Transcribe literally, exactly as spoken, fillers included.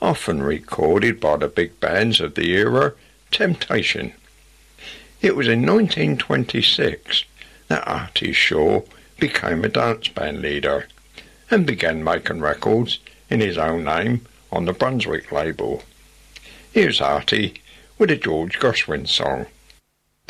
often recorded by the big bands of the era, Temptation. It was in nineteen twenty-six that Artie Shaw became a dance band leader and began making records in his own name on the Brunswick label. Here's Artie with a George Gershwin song.